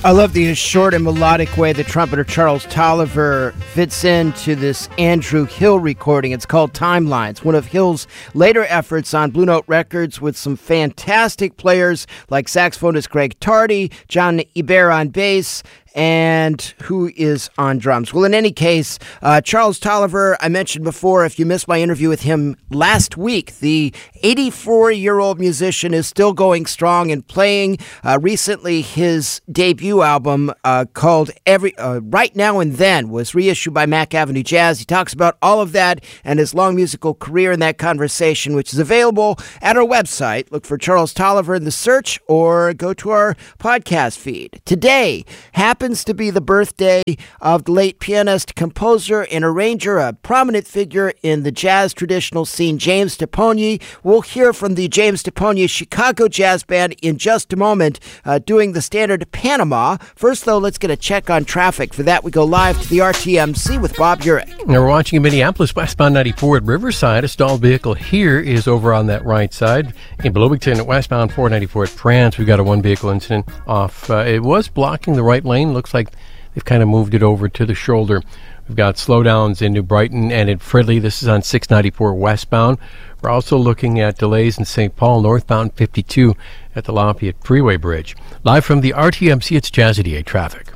I love the short and melodic way the trumpeter Charles Tolliver fits into this Andrew Hill recording. It's called Timelines, one of Hill's later efforts on Blue Note Records with some fantastic players like saxophonist Greg Tardy, John Iber on bass, and who is on drums. Well, in any case, Charles Tolliver, I mentioned before, if you missed my interview with him last week, the 84-year-old musician is still going strong and playing. Recently, his debut album called Right Now and Then was reissued by Mack Avenue Jazz. He talks about all of that and his long musical career in that conversation, which is available at our website. Look for Charles Tolliver in the search or go to our podcast feed. Today happens to be the birthday of the late pianist, composer, and arranger, a prominent figure in the jazz traditional scene, James Taponyi. We'll hear from the James Taponyi Chicago Jazz Band in just a moment, doing the standard Panama. First, though, let's get a check on traffic. For that, we go live to the RTMC with Bob Urich. Now we're watching in Minneapolis, westbound 94 at Riverside. A stalled vehicle here is over on that right side. In Bloomington, at westbound 494 at Prance, we've got a one-vehicle incident off. It was blocking the right lane. Looks like they've kind of moved it over to the shoulder. We've got slowdowns in New Brighton and in Fridley. This is on 694 westbound. We're also looking at delays in St. Paul, northbound 52 at the Lafayette Freeway Bridge. Live from the RTMC, it's Jazzy D8 traffic.